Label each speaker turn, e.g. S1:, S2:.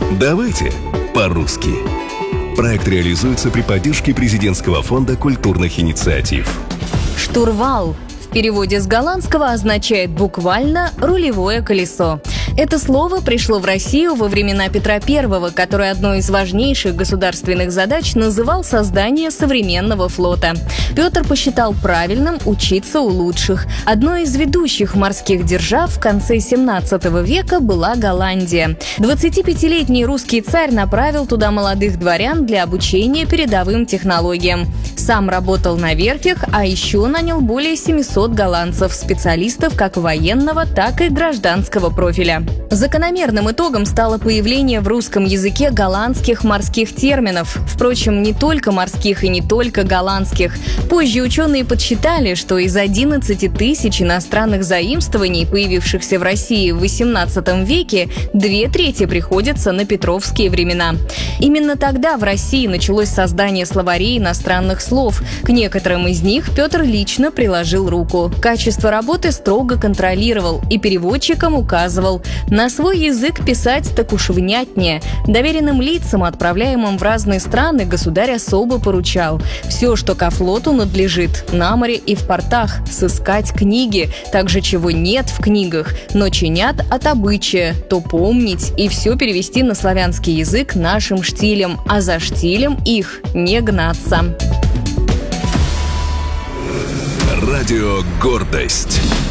S1: Давайте по-русски. Проект реализуется при поддержке Президентского фонда культурных инициатив.
S2: Штурвал в переводе с голландского означает буквально «рулевое колесо». Это слово пришло в Россию во времена Петра I, который одной из важнейших государственных задач называл создание современного флота. Петр посчитал правильным учиться у лучших. Одной из ведущих морских держав в конце 17 века была Голландия. 25-летний русский царь направил туда молодых дворян для обучения передовым технологиям. Сам работал на верфях, а еще нанял более 700 голландцев, специалистов как военного, так и гражданского профиля. Закономерным итогом стало появление в русском языке голландских морских терминов. Впрочем, не только морских и не только голландских. Позже ученые подсчитали, что из 11 тысяч иностранных заимствований, появившихся в России в XVIII веке, 2/3 приходятся на петровские времена. Именно тогда в России началось создание словарей иностранных слов. К некоторым из них Петр лично приложил руку. Качество работы строго контролировал и переводчикам указывал: на свой язык писать так уж внятнее. Доверенным лицам, отправляемым в разные страны, государь особо поручал: все, что ко флоту надлежит, на море и в портах, сыскать книги, также чего нет в книгах, но чинят от обычая, то помнить и все перевести на славянский язык нашим штилем, а за штилем их не гнаться.
S1: Радио «Гордость».